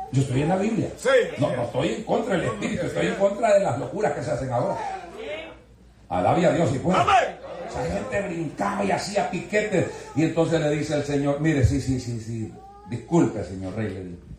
Yo estoy en la Biblia. Sí. No estoy en contra del espíritu, estoy en contra de las locuras que se hacen ahora. Alabe a Dios y pues. Esa gente brincaba y hacía piquetes. Y entonces le dice el Señor, mire, sí. Disculpe, señor rey, le digo.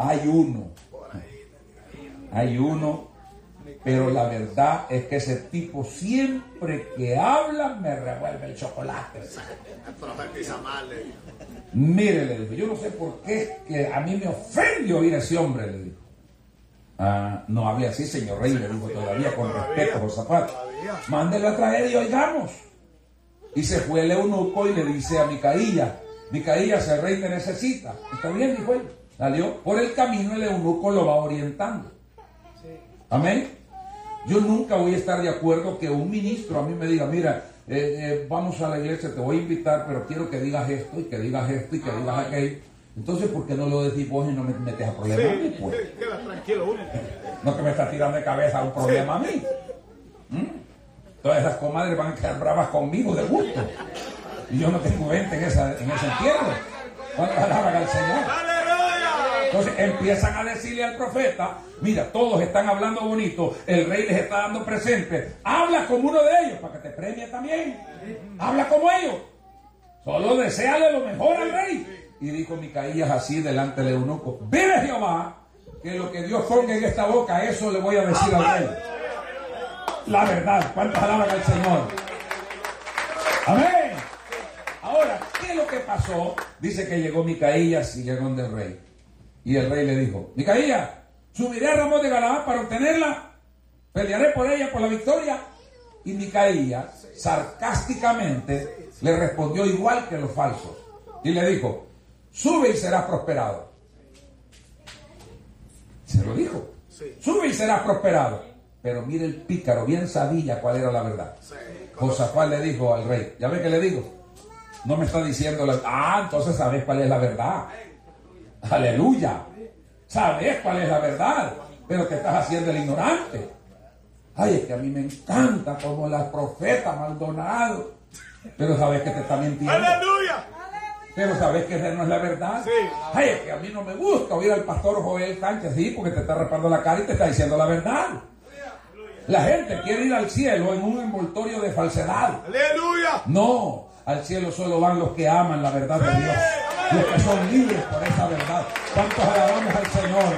Hay uno, pero la verdad es que ese tipo siempre que habla me revuelve el chocolate. Profetiza mal, le dijo. Mire, le dijo, yo no sé por qué que a mí me ofende oír a ese hombre, le dijo. No hable así, señor rey, le dijo todavía con respeto, Josafat. Mándelo a traer y oigamos. Y se fue el eunuco y le dice a Micaías, el rey te necesita. Está bien, dijo él. Salió por el camino, el eunuco lo va orientando. Amén. Yo nunca voy a estar de acuerdo que un ministro a mí me diga, mira, vamos a la iglesia, te voy a invitar, pero quiero que digas esto y que digas esto y que digas aquello. Entonces, ¿por qué no lo decís vos y no me metes a problemas a mí? Pues? Queda tranquilo uno. No que me estás tirando de cabeza a un problema a mí. Todas esas comadres van a quedar bravas conmigo de gusto. Y yo no tengo venta en ese entierro. ¿Cuántas alaban al Señor? Entonces empiezan a decirle al profeta, mira, todos están hablando bonito, el rey les está dando presente, habla como uno de ellos para que te premie también. Habla como ellos. Solo deséale lo mejor al rey. Y dijo Micaías así delante del eunuco, vive Jehová, que lo que Dios ponga en esta boca, eso le voy a decir al rey. La verdad. ¿Cuántas alaban al Señor? Amén. Ahora, ¿qué es lo que pasó? Dice que llegó Micaías y llegó donde el rey. Y el rey le dijo, Micaías, subiré a Ramón de Galaad para obtenerla, pelearé por ella, por la victoria. Y Micaías, sarcásticamente, le respondió igual que los falsos. Y le dijo, sube y serás prosperado. Se lo dijo. Sube y serás prosperado. Pero mire el pícaro, bien sabía cuál era la verdad. Josafat le dijo al rey, ¿ya ve que le digo? No me está diciendo entonces sabes cuál es la verdad. Aleluya. Sabes cuál es la verdad, pero te estás haciendo el ignorante. Ay, es que a mí me encanta como la profeta Maldonado, pero sabes que te está mintiendo. Aleluya. Pero sabes que esa no es la verdad. Sí. Ay, es que a mí no me gusta oír al pastor Joel Sánchez, sí, porque te está raspando la cara y te está diciendo la verdad. La gente quiere ir al cielo en un envoltorio de falsedad. Aleluya. No, al cielo solo van los que aman la verdad de Dios. Los que son libres por esa verdad. ¿Cuántos alabamos al Señor?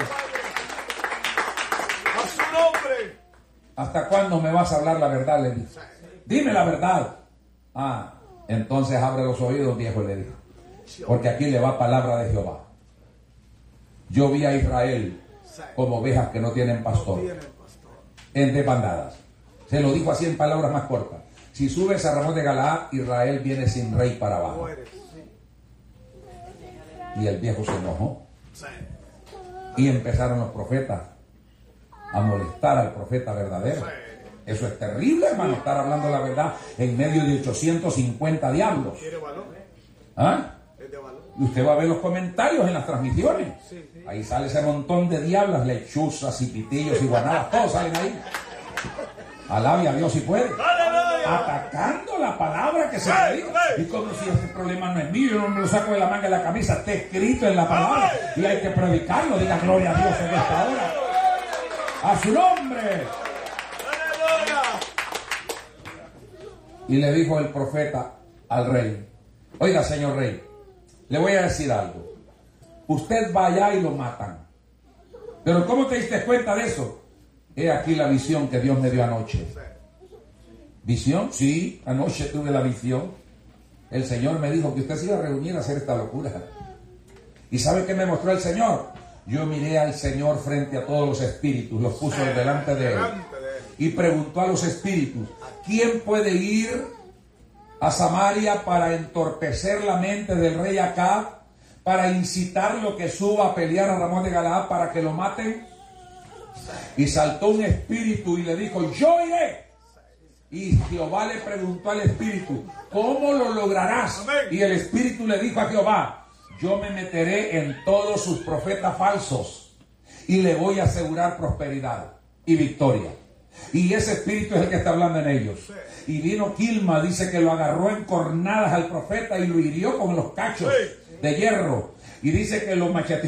A su nombre. ¿Hasta cuándo me vas a hablar la verdad? Le dijo. Dime la verdad. Entonces abre los oídos, viejo, le dijo. Porque aquí le va palabra de Jehová. Yo vi a Israel como ovejas que no tienen pastor, en desbandadas. Se lo dijo así en palabras más cortas. Si subes a Ramón de Galaad, Israel viene sin rey para abajo. Y el viejo se enojó. Y empezaron los profetas a molestar al profeta verdadero. Eso es terrible, hermano, estar hablando la verdad en medio de 850 diablos. Y usted va a ver los comentarios en las transmisiones. Ahí sale ese montón de diablas, lechuzas y pitillos y guanadas, todos salen ahí. Alabe a Dios si puede. Atacando la palabra que se predica. Y como si ese problema no es mío, yo no me lo saco de la manga de la camisa, está escrito en la palabra y hay que predicarlo. Diga gloria a Dios en esta hora. A su nombre. Y le dijo el profeta al rey, oiga, señor rey, le voy a decir algo. Usted va allá y lo matan. Pero ¿cómo te diste cuenta de eso? He aquí la visión que Dios me dio anoche. ¿Visión? Sí, anoche tuve la visión. El Señor me dijo que usted se iba a reunir a hacer esta locura. ¿Y sabe qué me mostró el Señor? Yo miré al Señor frente a todos los espíritus, los puso delante de él. Y preguntó a los espíritus, ¿quién puede ir a Samaria para entorpecer la mente del rey Acab, para incitarlo que suba a pelear a Ramón de Galaad para que lo maten? Y saltó un espíritu y le dijo, yo iré. Y Jehová le preguntó al espíritu, ¿cómo lo lograrás? Y el espíritu le dijo a Jehová, yo me meteré en todos sus profetas falsos y le voy a asegurar prosperidad y victoria. Y ese espíritu es el que está hablando en ellos. Y vino Quilma, dice que lo agarró en cornadas al profeta y lo hirió con los cachos de hierro. Y dice que lo macheteó